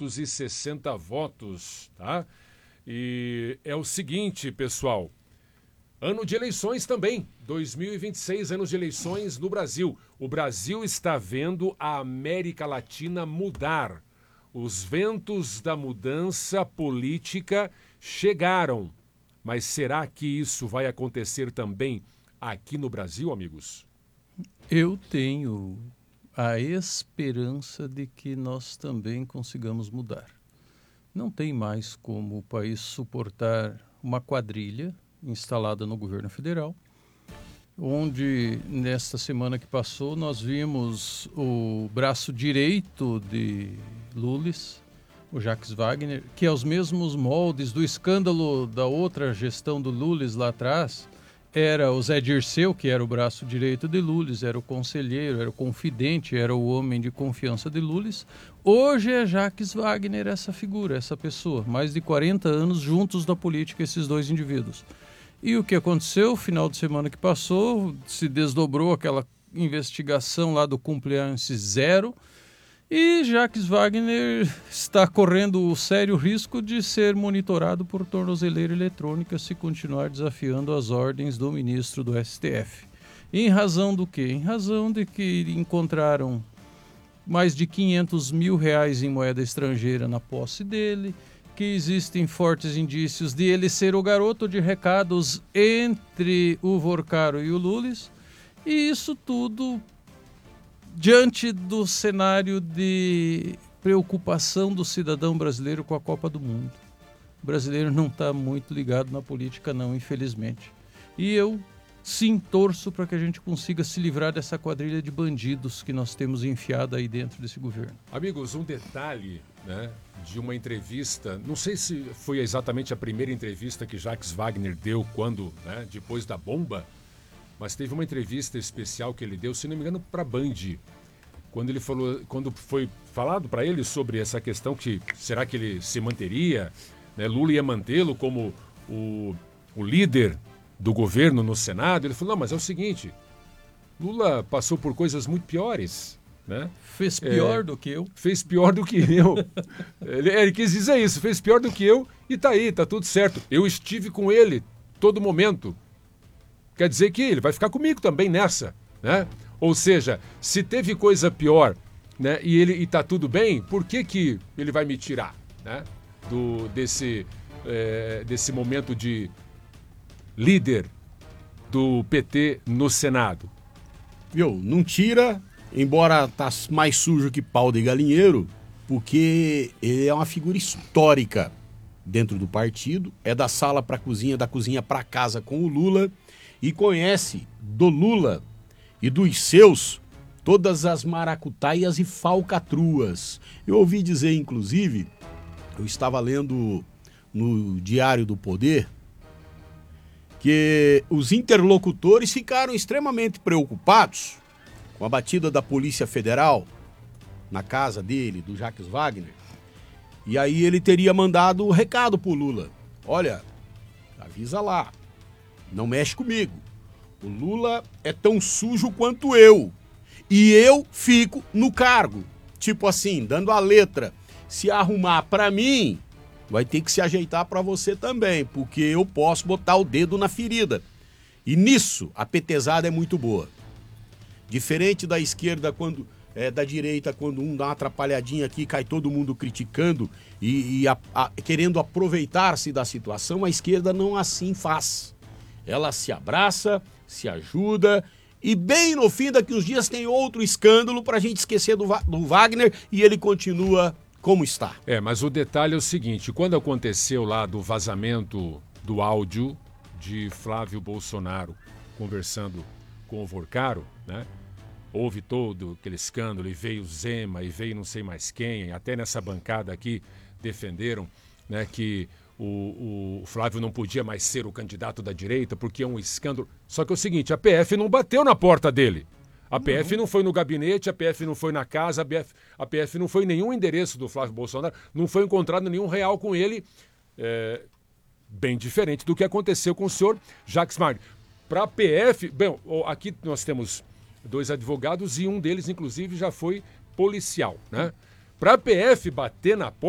260 votos, tá? E é o seguinte, pessoal, ano de eleições também, 2026, anos de eleições no Brasil. O Brasil está vendo a América Latina mudar. Os ventos da mudança política chegaram. Mas será que isso vai acontecer também aqui no Brasil, amigos? Eu tenho a esperança de que nós também consigamos mudar. Não tem mais como o país suportar uma quadrilha instalada no governo federal, onde nesta semana que passou nós vimos o braço direito de Lulis, o Jacques Wagner, que é os mesmos moldes do escândalo da outra gestão do Lulis lá atrás. Era o Zé Dirceu, que era o braço direito de Lulis, era o conselheiro, era o confidente, era o homem de confiança de Lulis. Hoje é Jacques Wagner essa figura, essa pessoa. Mais de 40 anos juntos na política, esses dois indivíduos. E o que aconteceu? Final de semana que passou, se desdobrou aquela investigação lá do Compliance Zero, e Jacques Wagner está correndo o sério risco de ser monitorado por tornozeleira eletrônica se continuar desafiando as ordens do ministro do STF. Em razão do quê? Em razão de que encontraram mais de R$500 mil em moeda estrangeira na posse dele, que existem fortes indícios de ele ser o garoto de recados entre o Vorcaro e o Lulis, e isso tudo diante do cenário de preocupação do cidadão brasileiro com a Copa do Mundo. O brasileiro não está muito ligado na política não, infelizmente. E eu sim torço para que a gente consiga se livrar dessa quadrilha de bandidos que nós temos enfiado aí dentro desse governo. Amigos, um detalhe, né, de uma entrevista, não sei se foi exatamente a primeira entrevista que Jacques Wagner deu quando, né, depois da bomba, mas teve uma entrevista especial que ele deu, se não me engano, para a Band, quando ele falou, quando foi falado para ele sobre essa questão que será que ele se manteria, né, Lula ia mantê-lo como o líder do governo no Senado. Ele falou, não, mas é o seguinte, Lula passou por coisas muito piores, né? Fez pior do que eu. Fez pior do que eu. Ele quis dizer isso, fez pior do que eu e tá aí, tá tudo certo. Eu estive com ele todo momento. Quer dizer que ele vai ficar comigo também nessa, né? Ou seja, se teve coisa pior, né, e tá tudo bem, por que ele vai me tirar, né, desse momento de líder do PT no Senado? Viu? Não tira, embora tá mais sujo que pau de galinheiro, porque ele é uma figura histórica dentro do partido, é da sala para a cozinha, da cozinha para casa com o Lula, e conhece do Lula e dos seus todas as maracutaias e falcatruas. Eu ouvi dizer, inclusive, eu estava lendo no Diário do Poder, que os interlocutores ficaram extremamente preocupados com a batida da Polícia Federal na casa dele, do Jacques Wagner, e aí ele teria mandado o recado pro Lula. Olha, avisa lá, não mexe comigo. O Lula é tão sujo quanto eu. E eu fico no cargo. Tipo assim, dando a letra. Se arrumar pra mim, vai ter que se ajeitar pra você também, porque eu posso botar o dedo na ferida. E nisso, a petezada é muito boa. Diferente da esquerda, da direita, quando um dá uma atrapalhadinha aqui, cai todo mundo criticando e querendo aproveitar-se da situação, a esquerda não assim faz. Ela se abraça, se ajuda, e bem no fim daqui uns dias tem outro escândalo pra gente esquecer do Wagner, e ele continua como está. Mas o detalhe é o seguinte, quando aconteceu lá do vazamento do áudio de Flávio Bolsonaro conversando com o Vorcaro, né? Houve todo aquele escândalo, e veio Zema, e veio não sei mais quem, até nessa bancada aqui defenderam, né, que o Flávio não podia mais ser o candidato da direita porque é um escândalo. Só que é o seguinte, a PF não bateu na porta dele. A PF não foi no gabinete, a PF não foi na casa, a PF não foi em nenhum endereço do Flávio Bolsonaro, não foi encontrado nenhum real com ele, bem diferente do que aconteceu com o senhor Jacques Wagner. Para a PF, bem, aqui nós temos 2 advogados e um deles, inclusive, já foi policial, né? Para a PF bater na porta,